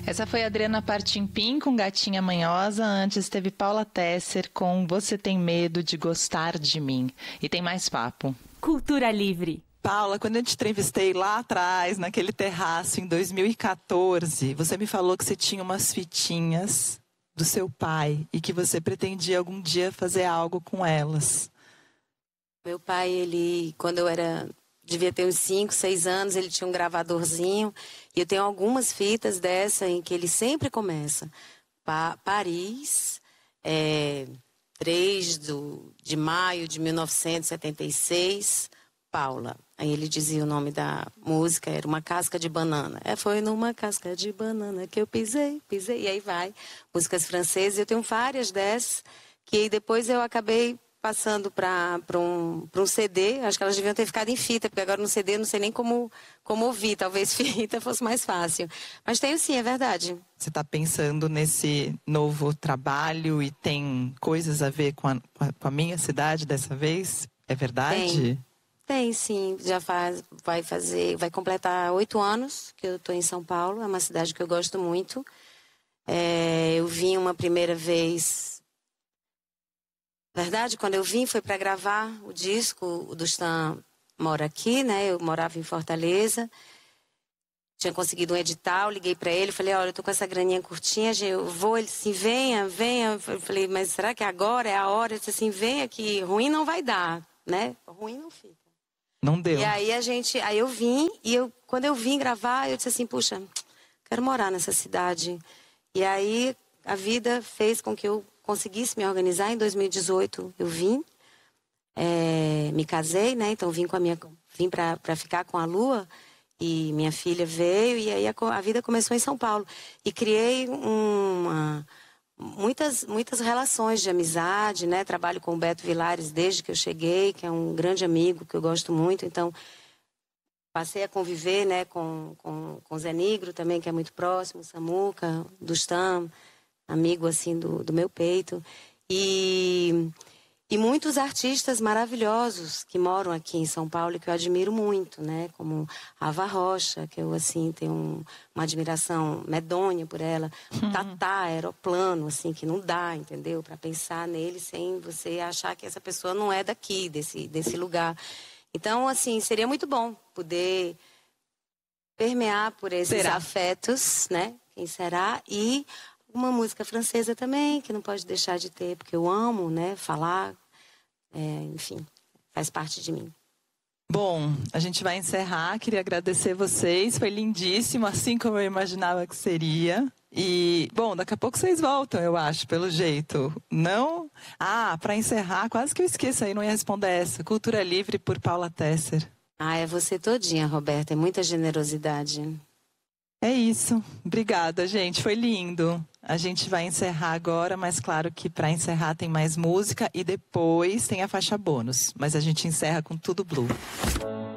Essa foi a Adriana Partimpim com Gatinha Manhosa. Antes teve Paula Tesser com Você Tem Medo de Gostar de Mim. E tem mais papo. Cultura Livre. Paula, quando eu te entrevistei lá atrás, naquele terraço em 2014, você me falou que você tinha umas fitinhas do seu pai e que você pretendia algum dia fazer algo com elas. Meu pai, ele, quando eu devia ter uns 5, 6 anos, ele tinha um gravadorzinho. E eu tenho algumas fitas dessa em que ele sempre começa. Paris, 3 de maio de 1976, Paula. Aí ele dizia o nome da música, era Uma Casca de Banana. Foi numa casca de banana que eu pisei. E aí vai. Músicas francesas, eu tenho várias dessas, que depois eu acabei passando para um CD. Acho que elas deviam ter ficado em fita, porque agora no CD eu não sei nem como ouvir. Talvez fita fosse mais fácil. Mas tenho sim, é verdade. Você está pensando nesse novo trabalho e tem coisas a ver com a minha cidade dessa vez? É verdade? Tem sim. Vai completar 8 anos que eu estou em São Paulo. É uma cidade que eu gosto muito. Eu vim uma primeira vez... Na verdade, quando eu vim foi para gravar o disco. O Dustan mora aqui, né? Eu morava em Fortaleza. Tinha conseguido um edital, liguei para ele, falei, olha, eu tô com essa graninha curtinha, eu vou, ele disse, venha. Eu falei, mas será que agora é a hora? Ele disse assim, venha que ruim não vai dar, né? Ruim não fica. Não deu. E aí eu vim, quando eu vim gravar, eu disse assim, puxa, quero morar nessa cidade. E aí a vida fez com que eu conseguisse me organizar. Em 2018 eu vim, me casei, né? Então vim para ficar com a Lua e minha filha veio e aí a vida começou em São Paulo e criei muitas relações de amizade, né? Trabalho com o Beto Vilares desde que eu cheguei, que é um grande amigo que eu gosto muito. Então passei a conviver, né, com o Zé Nigro também, que é muito próximo, Samuca, Dustan, amigo assim do meu peito, e muitos artistas maravilhosos que moram aqui em São Paulo e que eu admiro muito, né, como Ava Rocha, que eu assim tenho uma admiração medonha por ela, Tatá, Aeroplano, assim, que não dá, entendeu, para pensar nele sem você achar que essa pessoa não é daqui, desse lugar. Então, assim, seria muito bom poder permear por esses afetos, né, quem será, e uma música francesa também, que não pode deixar de ter, porque eu amo, né, falar, enfim, faz parte de mim. Bom, a gente vai encerrar, queria agradecer vocês, foi lindíssimo, assim como eu imaginava que seria. E, bom, daqui a pouco vocês voltam, eu acho, pelo jeito. Não? Para encerrar, quase que eu esqueço aí, não ia responder essa. Cultura Livre por Paula Tesser. É você todinha, Roberta, é muita generosidade. É isso. Obrigada, gente. Foi lindo. A gente vai encerrar agora, mas claro que para encerrar tem mais música e depois tem a faixa bônus. Mas a gente encerra com tudo Blue.